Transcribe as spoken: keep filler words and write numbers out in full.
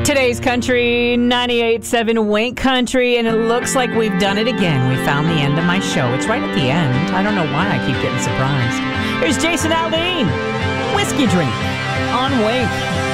Today's country, ninety-eight point seven Wink Country, and it looks like we've done it again. We found the end of my show. It's right at the end. I don't know why I keep getting surprised. Here's Jason Aldean, Whiskey Drink on Wink.